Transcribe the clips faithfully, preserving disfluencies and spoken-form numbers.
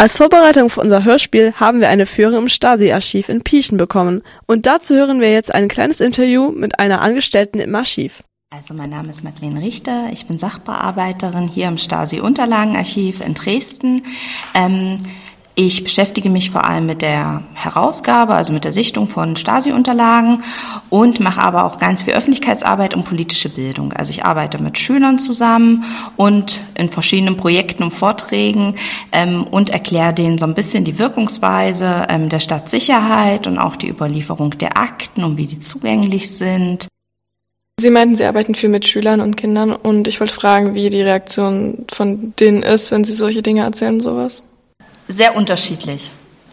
Als Vorbereitung für unser Hörspiel haben wir eine Führung im Stasi-Archiv in Pieschen bekommen. Und dazu hören wir jetzt ein kleines Interview mit einer Angestellten im Archiv. Also mein Name ist Madeleine Richter, ich bin Sachbearbeiterin hier im Stasi-Unterlagenarchiv in Dresden. Ähm, ich beschäftige mich vor allem mit der Herausgabe, also mit der Sichtung von Stasi-Unterlagen und mache aber auch ganz viel Öffentlichkeitsarbeit und politische Bildung. Also ich arbeite mit Schülern zusammen und in verschiedenen Projekten und Vorträgen ähm, und erkläre denen so ein bisschen die Wirkungsweise ähm, der Stadtsicherheit und auch die Überlieferung der Akten und wie die zugänglich sind. Sie meinten, Sie arbeiten viel mit Schülern und Kindern und ich wollte fragen, wie die Reaktion von denen ist, wenn Sie solche Dinge erzählen, sowas? Sehr unterschiedlich.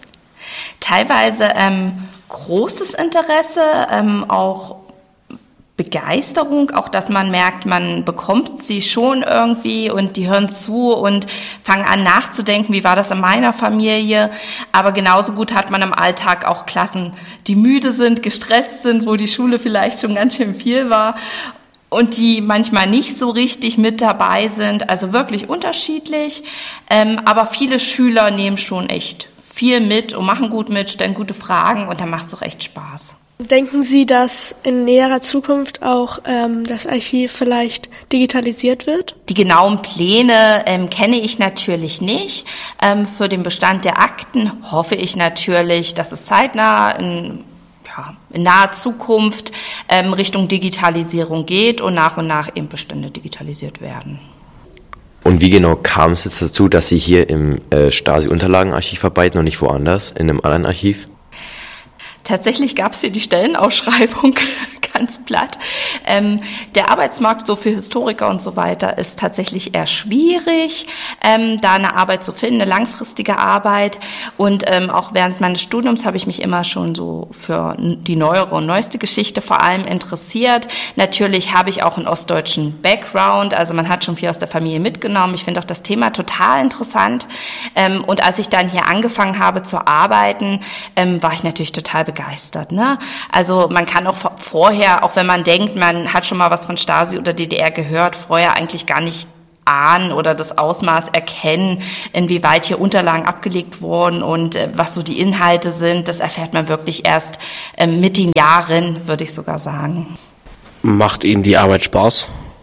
Teilweise ähm, großes Interesse, ähm, auch Begeisterung, auch dass man merkt, man bekommt sie schon irgendwie und die hören zu und fangen an nachzudenken, wie war das in meiner Familie. Aber genauso gut hat man im Alltag auch Klassen, die müde sind, gestresst sind, wo die Schule vielleicht schon ganz schön viel war und die manchmal nicht so richtig mit dabei sind. Also wirklich unterschiedlich. Ähm, aber viele Schüler nehmen schon echt viel mit und machen gut mit, stellen gute Fragen und dann macht es auch echt Spaß. Denken Sie, dass in näherer Zukunft auch ähm, das Archiv vielleicht digitalisiert wird? Die genauen Pläne ähm, kenne ich natürlich nicht. Ähm, für den Bestand der Akten hoffe ich natürlich, dass es zeitnah in, ja, in naher Zukunft ähm, Richtung Digitalisierung geht und nach und nach eben Bestände digitalisiert werden. Und wie genau kam es jetzt dazu, dass Sie hier im äh, Stasi-Unterlagenarchiv arbeiten und nicht woanders, in einem anderen Archiv? Tatsächlich gab es hier die Stellenausschreibung, ganz platt. Ähm, der Arbeitsmarkt so für Historiker und so weiter ist tatsächlich eher schwierig, ähm, da eine Arbeit zu finden, eine langfristige Arbeit. Und ähm, auch während meines Studiums habe ich mich immer schon so für die neuere und neueste Geschichte vor allem interessiert. Natürlich habe ich auch einen ostdeutschen Background, also man hat schon viel aus der Familie mitgenommen. Ich finde auch das Thema total interessant. Ähm, und als ich dann hier angefangen habe zu arbeiten, ähm, war ich natürlich total begeistert. begeistert, ne? Also man kann auch vorher, auch wenn man denkt, man hat schon mal was von Stasi oder D D R gehört, vorher eigentlich gar nicht ahnen oder das Ausmaß erkennen, inwieweit hier Unterlagen abgelegt wurden und äh, was so die Inhalte sind. Das erfährt man wirklich erst äh, mit den Jahren, würde ich sogar sagen. Macht Ihnen die Arbeit Spaß?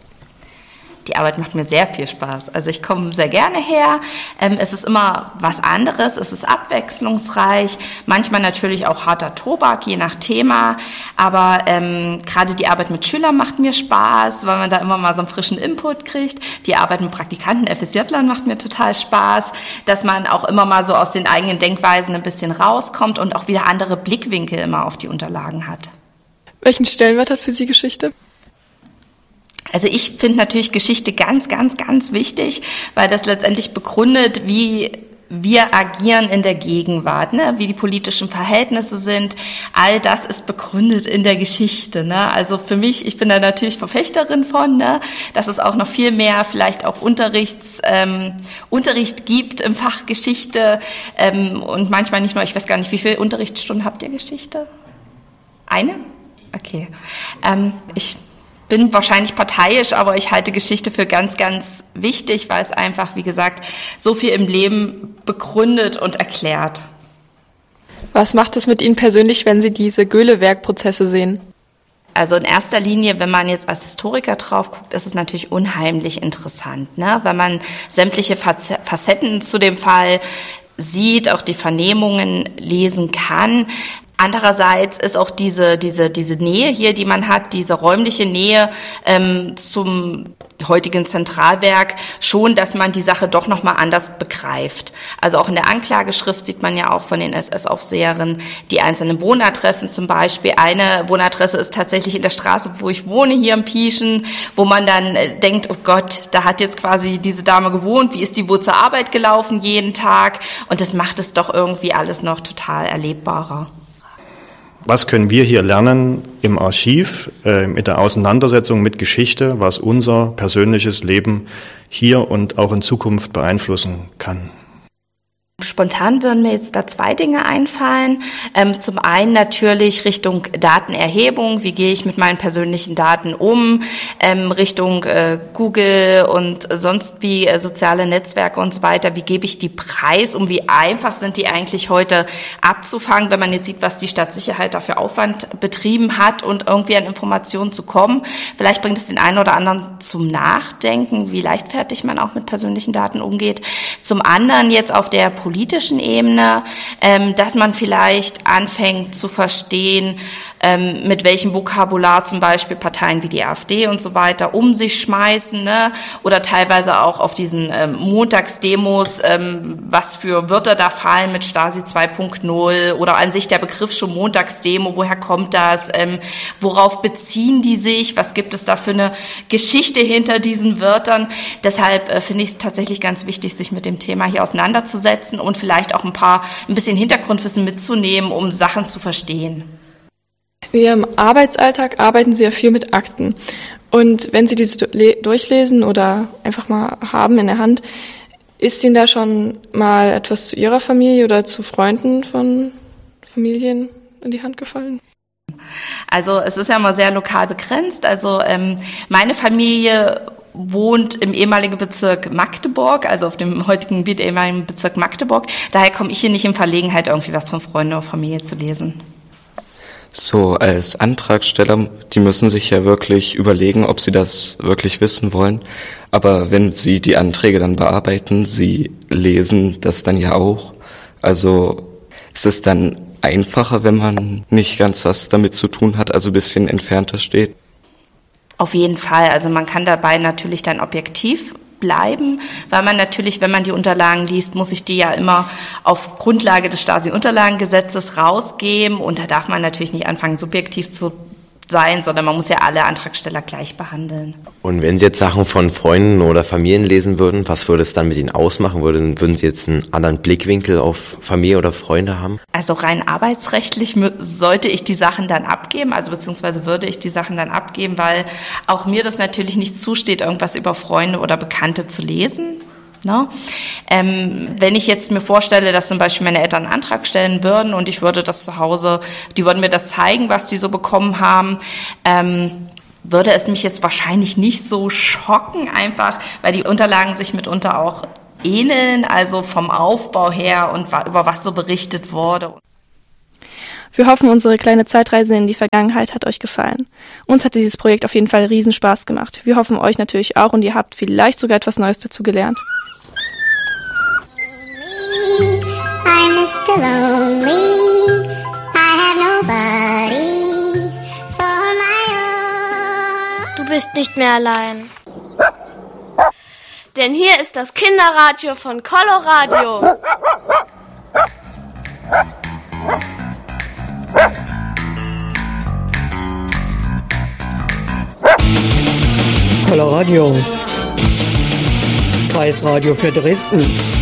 Die Arbeit macht mir sehr viel Spaß. Also ich komme sehr gerne her. Ähm, es ist immer was anderes, es ist abwechslungsreich, manchmal natürlich auch harter Tobak, je nach Thema. Aber ähm, gerade die Arbeit mit Schülern macht mir Spaß, weil man da immer mal so einen frischen Input kriegt. Die Arbeit mit Praktikanten, F S J-Lern macht mir total Spaß, dass man auch immer mal so aus den eigenen Denkweisen ein bisschen rauskommt und auch wieder andere Blickwinkel immer auf die Unterlagen hat. Welchen Stellenwert hat für Sie Geschichte? Also ich finde natürlich Geschichte ganz, ganz, ganz wichtig, weil das letztendlich begründet, wie wir agieren in der Gegenwart, ne? Wie die politischen Verhältnisse sind. All das ist begründet in der Geschichte. Ne? Also für mich, ich bin da natürlich Verfechterin von, ne? Dass es auch noch viel mehr vielleicht auch Unterrichts, ähm, Unterricht gibt im Fach Geschichte ähm, und manchmal nicht nur, ich weiß gar nicht, wie viele Unterrichtsstunden habt ihr Geschichte? Eine? Okay. Ähm, ich bin wahrscheinlich parteiisch, aber ich halte Geschichte für ganz, ganz wichtig, weil es einfach, wie gesagt, so viel im Leben begründet und erklärt. Was macht es mit Ihnen persönlich, wenn Sie diese Göhle-Werk-Prozesse sehen? Also in erster Linie, wenn man jetzt als Historiker drauf guckt, ist es natürlich unheimlich interessant, ne? Weil man sämtliche Facetten zu dem Fall sieht, auch die Vernehmungen lesen kann. Andererseits ist auch diese diese diese Nähe hier, die man hat, diese räumliche Nähe ähm, zum heutigen Zentralwerk, schon, dass man die Sache doch noch mal anders begreift. Also auch in der Anklageschrift sieht man ja auch von den S S-Aufseherinnen die einzelnen Wohnadressen zum Beispiel. Eine Wohnadresse ist tatsächlich in der Straße, wo ich wohne, hier in Pieschen, wo man dann äh, denkt, oh Gott, da hat jetzt quasi diese Dame gewohnt, wie ist die wohl zur Arbeit gelaufen jeden Tag? Und das macht es doch irgendwie alles noch total erlebbarer. Was können wir hier lernen im Archiv, äh, mit der Auseinandersetzung mit Geschichte, was unser persönliches Leben hier und auch in Zukunft beeinflussen kann? Spontan würden mir jetzt da zwei Dinge einfallen. Ähm, zum einen natürlich Richtung Datenerhebung. Wie gehe ich mit meinen persönlichen Daten um? Ähm, Richtung äh, Google und sonst wie äh, soziale Netzwerke und so weiter. Wie gebe ich die preis? Und wie einfach sind die eigentlich heute abzufangen, wenn man jetzt sieht, was die Stadtsicherheit dafür Aufwand betrieben hat und irgendwie an Informationen zu kommen. Vielleicht bringt es den einen oder anderen zum Nachdenken, wie leichtfertig man auch mit persönlichen Daten umgeht. Zum anderen jetzt auf der politischen Ebene, ähm, dass man vielleicht anfängt zu verstehen, ähm, mit welchem Vokabular zum Beispiel Parteien wie die AfD und so weiter um sich schmeißen, ne? Oder teilweise auch auf diesen ähm, Montagsdemos, ähm, was für Wörter da fallen mit Stasi zwei Punkt null oder an sich der Begriff schon Montagsdemo, woher kommt das, ähm, worauf beziehen die sich, was gibt es da für eine Geschichte hinter diesen Wörtern. Deshalb äh, finde ich es tatsächlich ganz wichtig, sich mit dem Thema hier auseinanderzusetzen und vielleicht auch ein paar, ein bisschen Hintergrundwissen mitzunehmen, um Sachen zu verstehen. In Ihrem Arbeitsalltag arbeiten Sie ja viel mit Akten. Und wenn Sie diese durchlesen oder einfach mal haben in der Hand, ist Ihnen da schon mal etwas zu Ihrer Familie oder zu Freunden von Familien in die Hand gefallen? Also es ist ja mal sehr lokal begrenzt. Also ähm, meine Familie wohnt im ehemaligen Bezirk Magdeburg, also auf dem heutigen Gebiet ehemaligen Bezirk Magdeburg. Daher komme ich hier nicht in Verlegenheit, irgendwie was von Freunden oder Familie zu lesen. So, als Antragsteller, die müssen sich ja wirklich überlegen, ob sie das wirklich wissen wollen. Aber wenn sie die Anträge dann bearbeiten, sie lesen das dann ja auch. Also ist es dann einfacher, wenn man nicht ganz was damit zu tun hat, also ein bisschen entfernter steht? Auf jeden Fall. Also man kann dabei natürlich dann objektiv bleiben, weil man natürlich, wenn man die Unterlagen liest, muss ich die ja immer auf Grundlage des Stasi-Unterlagengesetzes rausgeben und da darf man natürlich nicht anfangen, subjektiv zu sein, sondern man muss ja alle Antragsteller gleich behandeln. Und wenn Sie jetzt Sachen von Freunden oder Familien lesen würden, was würde es dann mit Ihnen ausmachen? Würden, würden Sie jetzt einen anderen Blickwinkel auf Familie oder Freunde haben? Also rein arbeitsrechtlich sollte ich die Sachen dann abgeben, also beziehungsweise würde ich die Sachen dann abgeben, weil auch mir das natürlich nicht zusteht, irgendwas über Freunde oder Bekannte zu lesen. Ne? Ähm, wenn ich jetzt mir vorstelle, dass zum Beispiel meine Eltern einen Antrag stellen würden und ich würde das zu Hause, die würden mir das zeigen, was die so bekommen haben, ähm, würde es mich jetzt wahrscheinlich nicht so schocken, einfach, weil die Unterlagen sich mitunter auch ähneln, also vom Aufbau her und über was so berichtet wurde. Wir hoffen, unsere kleine Zeitreise in die Vergangenheit hat euch gefallen. Uns hat dieses Projekt auf jeden Fall riesen Spaß gemacht. Wir hoffen euch natürlich auch und ihr habt vielleicht sogar etwas Neues dazu gelernt. I'm Mister Lonely, I have nobody for my own. Du bist nicht mehr allein. Denn hier ist das Kinderradio von Coloradio. Coloradio. Freies Radio für Dresden.